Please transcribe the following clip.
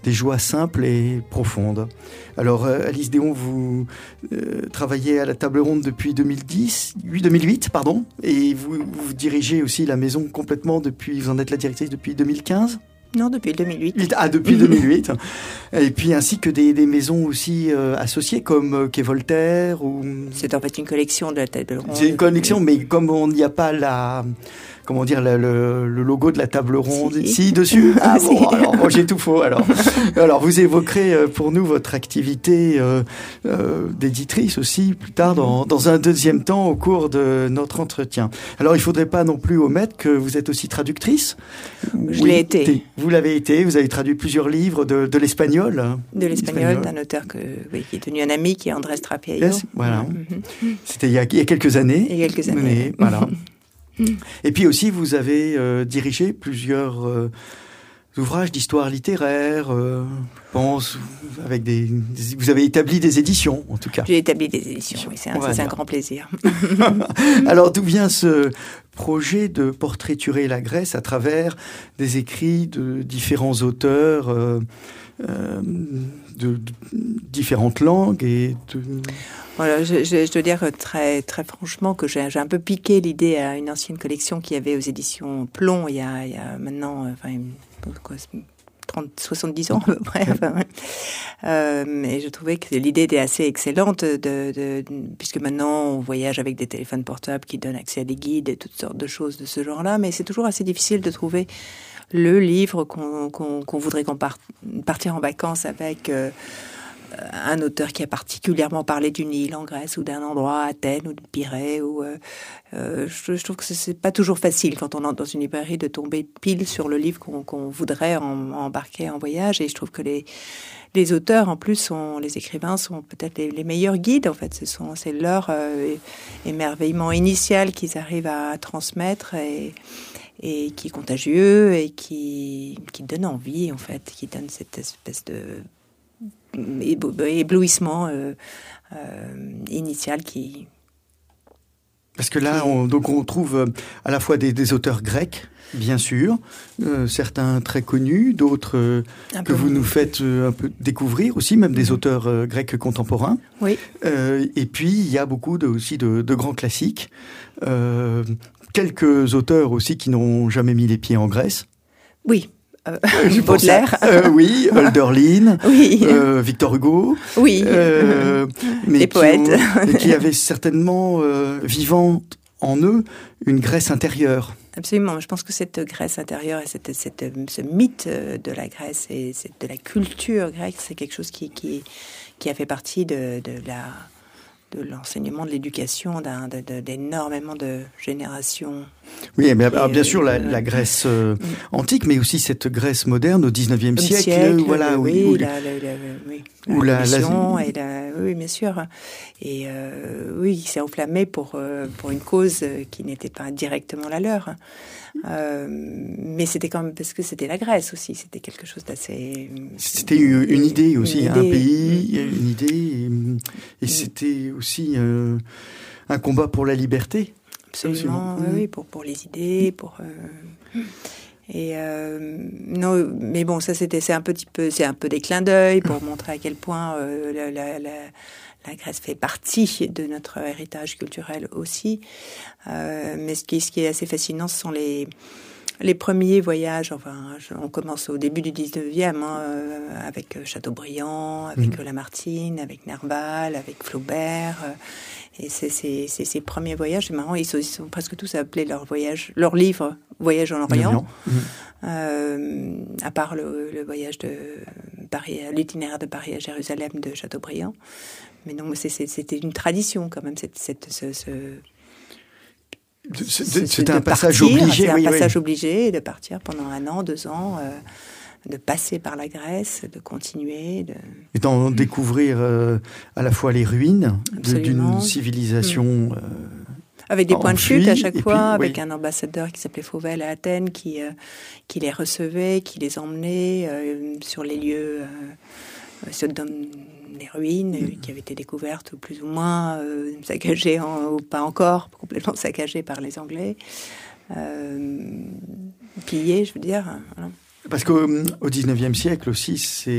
Des joies simples et profondes. Alors, Alice Déon, vous travaillez à la table ronde depuis 2008, et vous dirigez aussi la maison complètement vous en êtes la directrice depuis 2015 ? Non, depuis 2008. Ah, depuis 2008. Et puis, ainsi que des maisons aussi associées, comme Quai Voltaire ou... C'est en fait une collection de la table ronde. C'est une collection, mais comme on n'y a pas le logo de la table ronde ici dessus. Ah bon, alors moi j'ai tout faux. Alors vous évoquerez pour nous votre activité d'éditrice aussi plus tard dans un deuxième temps au cours de notre entretien. Alors il faudrait pas non plus omettre que vous êtes aussi traductrice. Je l'ai été. Vous l'avez été. Vous avez traduit plusieurs livres de l'espagnol. De l'espagnol d'un auteur qui est devenu un ami, qui est Andrés Trapiello. Yes, voilà. C'était il y a quelques années. Il y a quelques années. Voilà. Et puis aussi, vous avez dirigé plusieurs ouvrages d'histoire littéraire, je pense, vous avez établi des éditions, en tout cas. J'ai établi des éditions, oui, c'est un grand plaisir. Alors, d'où vient ce projet de portraiturer la Grèce à travers des écrits de différents auteurs de différentes langues et Voilà, je dois dire très, très franchement que j'ai un peu piqué l'idée à une ancienne collection qu'il y avait aux éditions Plomb il y a maintenant 70 ans à peu près. Et je trouvais que l'idée était assez excellente puisque maintenant on voyage avec des téléphones portables qui donnent accès à des guides et toutes sortes de choses de ce genre-là, mais c'est toujours assez difficile de trouver le livre qu'on voudrait partir en vacances avec un auteur qui a particulièrement parlé d'une île en Grèce ou d'un endroit, Athènes ou de Pirée. Je trouve que c'est pas toujours facile quand on entre dans une librairie de tomber pile sur le livre qu'on voudrait embarquer en voyage. Et je trouve que les auteurs, en plus, les écrivains sont peut-être les meilleurs guides. En fait, c'est leur émerveillement initial qu'ils arrivent à transmettre et qui est contagieux et qui donne envie, en fait, qui donne cette espèce de éblouissement initial qui... Parce que là, on trouve à la fois des auteurs grecs, bien sûr, certains très connus, d'autres que vous nous faites un peu découvrir aussi, même des auteurs grecs contemporains. Oui. Et puis, il y a beaucoup aussi de grands classiques. Quelques auteurs aussi qui n'ont jamais mis les pieds en Grèce. Oui. Baudelaire. Oui, Hölderlin, oui. Victor Hugo. Oui, mais les poètes. Qui avaient certainement vivant en eux une Grèce intérieure. Absolument, je pense que cette Grèce intérieure et ce mythe de la Grèce et de la culture grecque, c'est quelque chose qui a fait partie de l'enseignement, de l'éducation d'énormément de générations. Oui, mais bien sûr la Grèce antique, mais aussi cette Grèce moderne au XIXe siècle, voilà, oui, oui, bien sûr. Et oui, il s'est enflammé pour une cause qui n'était pas directement la leur. Mais c'était quand même parce que c'était la Grèce aussi, c'était quelque chose d'assez... C'était une idée aussi, un pays, une idée, et c'était aussi un combat pour la liberté. Absolument, oui, pour les idées, non, mais bon, ça c'est un peu des clins d'œil pour montrer à quel point la Grèce fait partie de notre héritage culturel aussi. Mais ce qui est assez fascinant, ce sont les premiers voyages. Enfin, on commence au début du 19e, avec Chateaubriand, avec Lamartine, avec Nerval, avec Flaubert. Et ces premiers voyages, c'est marrant, ils sont presque tous appelés leur livre Voyage en Orient. À part le voyage de Paris, l'itinéraire de Paris à Jérusalem de Chateaubriand. Mais non, c'était une tradition quand même, c'était un passage obligé. C'est un passage obligé de partir pendant 1 an, 2 ans, de passer par la Grèce, de continuer. Et d'en découvrir à la fois les ruines d'une civilisation... avec des points de chute à chaque fois, avec un ambassadeur qui s'appelait Fauvel à Athènes, qui les recevait, qui les emmenait sur les lieux, dans les ruines qui avaient été découvertes, plus ou moins saccagées, ou pas encore, complètement saccagées par les Anglais, pillées, je veux dire. Voilà. Parce qu'au XIXe siècle aussi, c'est